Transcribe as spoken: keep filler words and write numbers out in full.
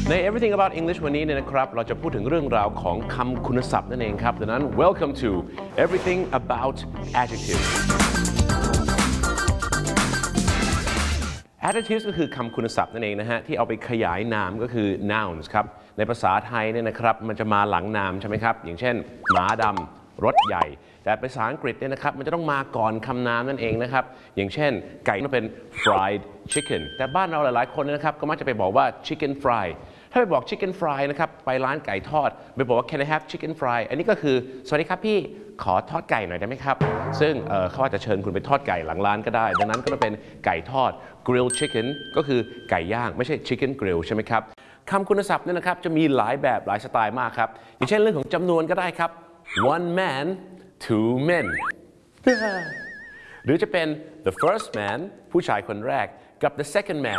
ใน Everything About English วันนี้เนี่ยนะครับเราจะพูดถึงเรื่องราวของคำคุณศัพท์นั่นเองครับดังนั้น Welcome to Everything About Adjectives Adjectives ก็คือคำคุณศัพท์นั่นเองนะฮะที่เอาไปขยายนามก็คือ nouns ครับในภาษาไทยเนี่ยนะครับมันจะมาหลังนามใช่ไหมครับอย่างเช่นหมาดำรถใหญ่แต่ภาษาอังกฤษเนี่ยนะครับมันจะต้องมาก่อนคำนามนั่นเองนะครับอย่างเช่นไก่มันเป็น fried chicken แต่บ้านเราหลายๆคนนะครับก็มักจะไปบอกว่า chicken fry ถ้าไปบอก chicken fry นะครับไปร้านไก่ทอดไปบอกว่า can I have chicken fry อันนี้ก็คือสวัสดีครับพี่ขอทอดไก่หน่อยได้ไหมครับซึ่ง เ, เขาอาจจะเชิญคุณไปทอดไก่หลังร้านก็ได้ดังนั้นก็จะเป็นไก่ทอด grilled chicken ก็คือไก่ย่างไม่ใช่ chicken grill ใช่ไหมครับคำคุณศัพท์เนี่ยนะครับจะมีหลายแบบหลายสไตล์มากครับอย่างเช่นเรื่องของจำนวนก็ได้ครับ one man two men หรือจะเป็น the first man ผู้ชายคนแรกกับ the second man